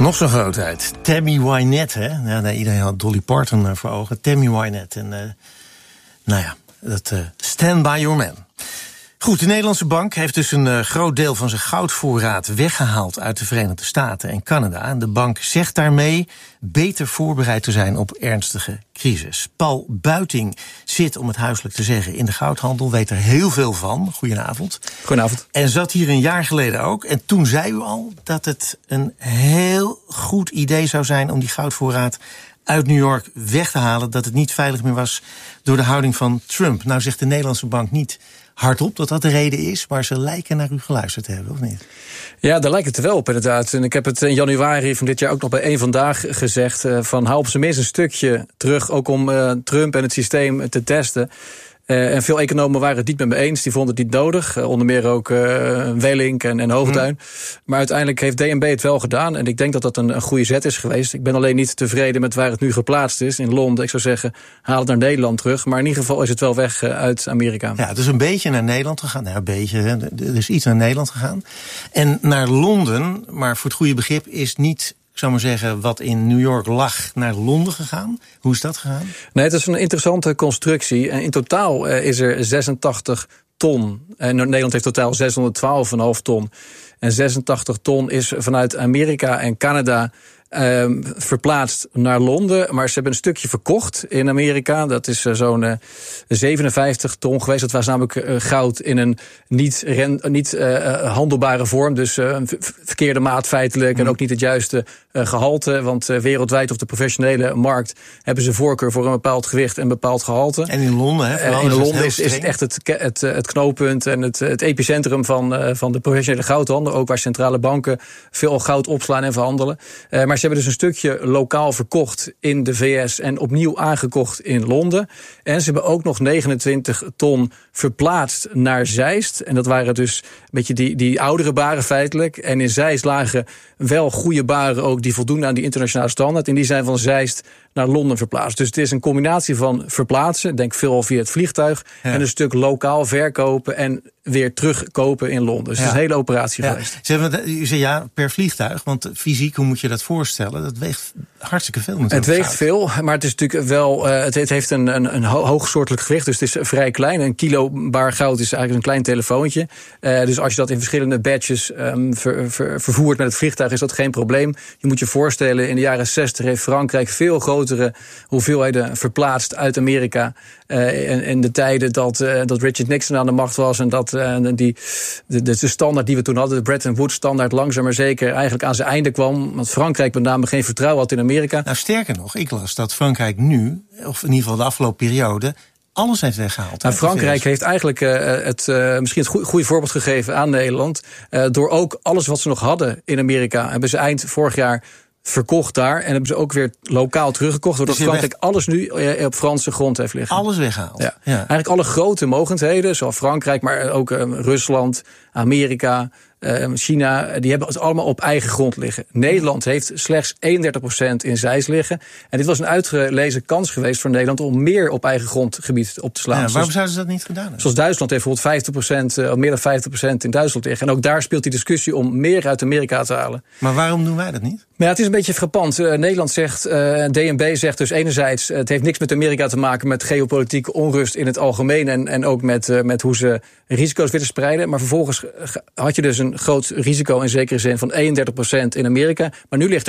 Nog zo'n grootheid. Tammy Wynette, hè? Ja, nee, iedereen had Dolly Parton voor ogen. Tammy Wynette. En Stand By Your Man. Goed, de Nederlandse bank heeft dus een groot deel van zijn goudvoorraad weggehaald uit de Verenigde Staten en Canada. En de bank zegt daarmee beter voorbereid te zijn op ernstige crisis. Paul Buiting zit, om het huiselijk te zeggen, in de goudhandel, weet er heel veel van. Goedenavond. Goedenavond. En zat hier een jaar geleden ook. En toen zei u al dat het een heel goed idee zou zijn om die goudvoorraad uit New York weg te halen, dat het niet veilig meer was door de houding van Trump. Nou zegt de Nederlandse bank niet hardop dat dat de reden is, maar ze lijken naar u geluisterd te hebben, of niet? Ja, daar lijkt het wel op inderdaad. En ik heb het in januari van dit jaar ook nog bij Eén Vandaag gezegd, van hou op zijn minst een stukje terug, ook om Trump en het systeem te testen. En veel economen waren het niet met me eens. Die vonden het niet nodig. Onder meer ook Wellink en Hoogduin. Maar uiteindelijk heeft DNB het wel gedaan. En ik denk dat dat een goede zet is geweest. Ik ben alleen niet tevreden met waar het nu geplaatst is. In Londen, ik zou zeggen, haal het naar Nederland terug. Maar in ieder geval is het wel weg uit Amerika. Ja, het is een beetje naar Nederland gegaan. Nou, een beetje, hè. Er is iets naar Nederland gegaan. En naar Londen, maar voor het goede begrip, is niet, ik zou maar zeggen, wat in New York lag, naar Londen gegaan. Hoe is dat gegaan? Nee, het is een interessante constructie. En in totaal is er 86 ton. En Nederland heeft totaal 612,5 ton. En 86 ton is vanuit Amerika en Canada verplaatst naar Londen. Maar ze hebben een stukje verkocht in Amerika. Dat is zo'n 57 ton geweest. Dat was namelijk goud in een niet handelbare vorm. Dus verkeerde maat feitelijk. En ook niet het juiste gehalte. Want wereldwijd op de professionele markt hebben ze voorkeur voor een bepaald gewicht en een bepaald gehalte. En in Londen, hè? In Londen is het echt het knooppunt en het epicentrum van de professionele goudhandel. Ook waar centrale banken veel goud opslaan en verhandelen. Maar ze hebben dus een stukje lokaal verkocht in de VS en opnieuw aangekocht in Londen. En ze hebben ook nog 29 ton verplaatst naar Zeist. En dat waren dus een beetje die oudere baren feitelijk. En in Zeist lagen wel goede baren ook die voldoen aan die internationale standaard. En die zijn van Zeist naar Londen verplaatst. Dus het is een combinatie van verplaatsen, ik denk veel via het vliegtuig, en een stuk lokaal verkopen en weer terugkopen in Londen. Dus het is een hele operatie geweest. U zei ja, per vliegtuig, want fysiek, hoe moet je dat voorstellen? Dat weegt hartstikke veel natuurlijk. Het weegt veel, maar het is natuurlijk wel, het heeft een hoogsoortelijk gewicht, dus het is vrij klein. Een kilo baar goud is eigenlijk een klein telefoontje. Dus als je dat in verschillende batches vervoert met het vliegtuig, is dat geen probleem. Je moet je voorstellen, in de jaren 60 heeft Frankrijk veel grotere hoeveelheden verplaatst uit Amerika. In de tijden dat Richard Nixon aan de macht was en dat de standaard die we toen hadden, de Bretton Woods standaard, langzaam maar zeker eigenlijk aan zijn einde kwam. Want Frankrijk met name geen vertrouwen had in Amerika. Nou, sterker nog, ik las dat Frankrijk nu, of in ieder geval de afgelopen periode, alles heeft weggehaald. Nou, Frankrijk heeft eigenlijk misschien het goede voorbeeld gegeven aan Nederland. Door ook alles wat ze nog hadden in Amerika, hebben ze eind vorig jaar verkocht daar. En hebben ze ook weer lokaal teruggekocht. Doordat dus Frankrijk alles nu op Franse grond heeft liggen. Alles weggehaald. Ja. Eigenlijk alle grote mogendheden, zoals Frankrijk, maar ook Rusland, Amerika, China, die hebben het allemaal op eigen grond liggen. Nederland heeft slechts 31% in Zeist liggen. En dit was een uitgelezen kans geweest voor Nederland om meer op eigen grondgebied op te slaan. Ja, waarom zouden ze dat niet gedaan hebben? Zoals Duitsland heeft bijvoorbeeld 50%, meer dan 50% in Duitsland liggen. En ook daar speelt die discussie om meer uit Amerika te halen. Maar waarom doen wij dat niet? Maar ja, het is een beetje frappant. Nederland zegt, DNB zegt dus enerzijds, het heeft niks met Amerika te maken, met geopolitieke onrust in het algemeen en ook met hoe ze risico's willen spreiden. Maar vervolgens had je dus een groot risico in zekere zin van 31% in Amerika. Maar nu ligt